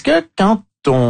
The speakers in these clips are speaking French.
que quand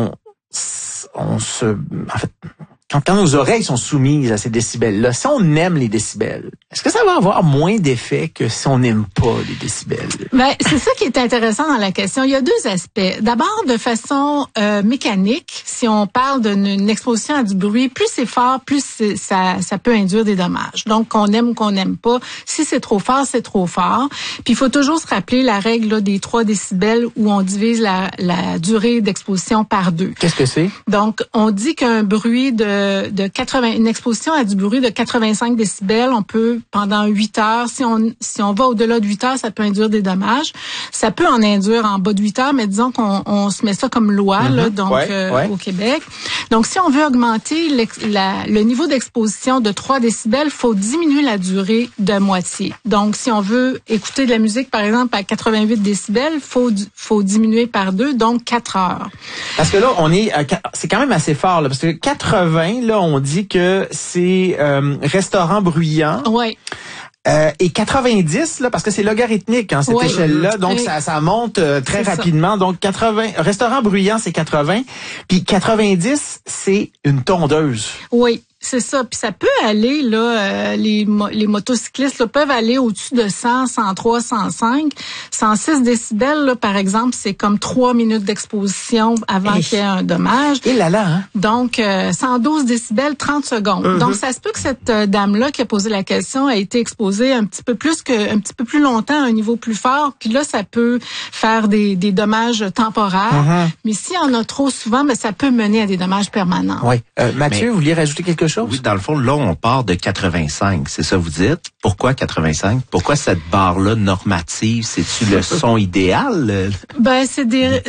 quand nos oreilles sont soumises à ces décibels-là, si on aime les décibels, est-ce que ça va avoir moins d'effet que si on n'aime pas les décibels? Ben, c'est ça qui est intéressant dans la question. Il y a deux aspects. D'abord, de façon mécanique, si on parle d'une exposition à du bruit, plus c'est fort, plus ça peut induire des dommages. Donc, qu'on aime ou qu'on n'aime pas, si c'est trop fort, c'est trop fort. Puis, il faut toujours se rappeler la règle là, des 3 décibels où on divise la durée d'exposition par 2. Qu'est-ce que c'est? Donc, on dit qu'un bruit une exposition à du bruit de 85 décibels, on peut, pendant 8 heures, si on va au-delà de 8 heures, ça peut induire des dommages. Ça peut en induire en bas de 8 heures, mais disons qu'on se met ça comme loi, là, donc, au Québec. Donc, si on veut augmenter le niveau d'exposition de 3 décibels, faut diminuer la durée de moitié. Donc, si on veut écouter de la musique, par exemple, à 88 décibels, faut diminuer par 2, donc 4 heures. Parce que là, c'est quand même assez fort, là, parce que 80, là, on dit que c'est restaurant bruyant. Oui. Et 90, là, parce que c'est logarithmique, hein, cette échelle-là, donc ça monte très rapidement. Ça. Donc 80, restaurant bruyant, c'est 80, puis 90, c'est une tondeuse. Oui. C'est ça, puis ça peut aller là, les motocyclistes là, peuvent aller au-dessus de 100, 103, 105, 106 décibels là, par exemple, c'est comme 3 minutes d'exposition avant qu'il y ait un dommage. Et là hein. Donc 112 décibels, 30 secondes. Donc ça se peut que cette dame là qui a posé la question a été exposée un petit peu plus longtemps à un niveau plus fort, puis là ça peut faire des dommages temporaires. Mais s'il y en a trop souvent, ben ça peut mener à des dommages permanents. Oui. Mathieu, vous vouliez rajouter quelque chose? Oui, dans le fond, là, on part de 85. C'est ça vous dites? Pourquoi 85? Pourquoi cette barre-là normative? C'est-tu le son idéal? Ben, c'est des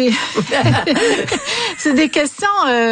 questions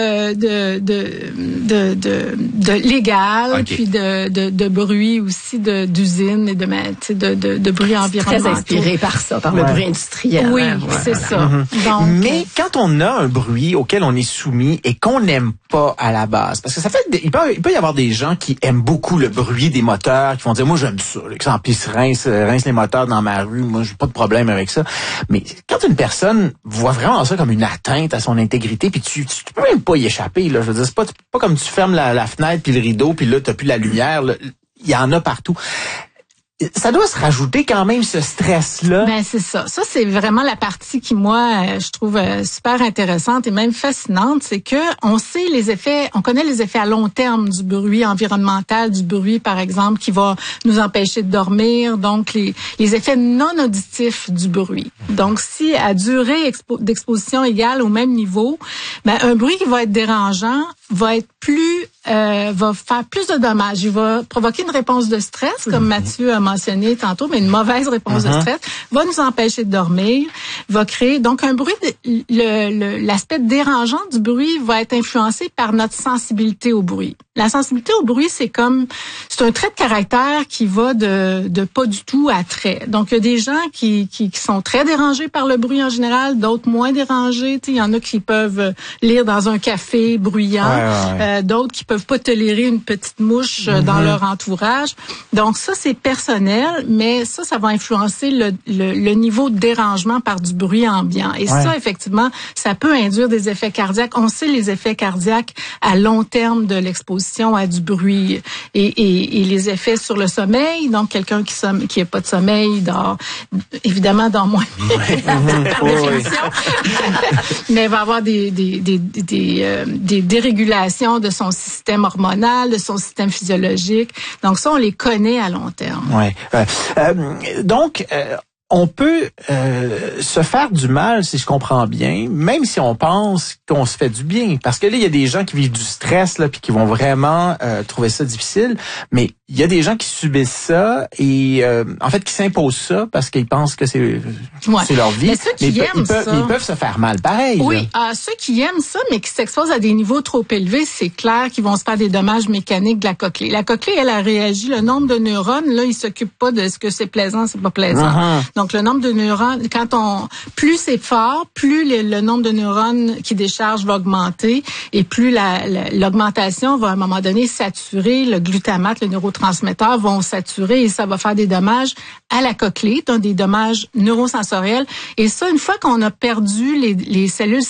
de légal, puis de bruit aussi, d'usine et de bruit environnemental. Très inspiré par ça, par le bruit industriel. Oui, c'est ça. Donc, mais quand on a un bruit auquel on est soumis et qu'on n'aime pas à la base, parce que ça fait il peut y avoir des gens qui aiment beaucoup le bruit des moteurs, qui vont dire moi j'aime ça, l'exemple se rince les moteurs dans ma rue, moi j'ai pas de problème avec ça. Mais quand une personne voit vraiment ça comme une atteinte à son intégrité, puis tu peux même pas y échapper là, je veux dire c'est pas comme tu fermes la fenêtre puis le rideau puis là t'as plus la lumière, il y en a partout. Ça doit se rajouter quand même ce stress-là. Ben c'est ça. Ça c'est vraiment la partie qui moi je trouve super intéressante et même fascinante, c'est que on connaît les effets à long terme du bruit environnemental, du bruit par exemple qui va nous empêcher de dormir, donc les effets non auditifs du bruit. Donc si à durée d'exposition égale au même niveau, ben un bruit qui va être dérangeant va faire plus de dommages. Il va provoquer une réponse de stress, comme Mathieu a mentionné tantôt, mais une mauvaise réponse de stress, va nous empêcher de dormir, va créer donc un bruit. L'aspect dérangeant du bruit va être influencé par notre sensibilité au bruit. La sensibilité au bruit, c'est un trait de caractère qui va de pas du tout à très. Donc il y a des gens qui sont très dérangés par le bruit en général, d'autres moins dérangés. Il y en a qui peuvent lire dans un café bruyant. D'autres qui peuvent pas tolérer une petite mouche dans leur entourage. Donc ça, c'est personnel, mais ça va influencer le niveau de dérangement par du bruit ambiant. Et ça, effectivement, ça peut induire des effets cardiaques. On sait les effets cardiaques à long terme de l'exposition à du bruit et les effets sur le sommeil. Donc, quelqu'un qui n'a pas de sommeil dort moins mais va avoir des dérégulations de son système hormonal, de son système physiologique. Donc ça, on les connaît à long terme. Ouais. Donc, on peut se faire du mal, si je comprends bien, même si on pense qu'on se fait du bien. Parce que là, il y a des gens qui vivent du stress là, puis qui vont vraiment trouver ça difficile. Mais il y a des gens qui subissent ça et en fait qui s'imposent ça parce qu'ils pensent que c'est leur vie. Mais ceux qui aiment ils peuvent se faire mal, pareil. Oui, ceux qui aiment ça, mais qui s'exposent à des niveaux trop élevés, c'est clair qu'ils vont se faire des dommages mécaniques de la cochlée. La cochlée, elle a réagi. Le nombre de neurones, là, il s'occupe pas de ce que c'est plaisant, c'est pas plaisant. Donc, le nombre de neurones, plus c'est fort, plus le nombre de neurones qui déchargent va augmenter et plus l'augmentation va à un moment donné saturer le glutamate, le neurotransmetteur vont saturer et ça va faire des dommages à la cochlée, donc des dommages neurosensoriels. Et ça, une fois qu'on a perdu les cellules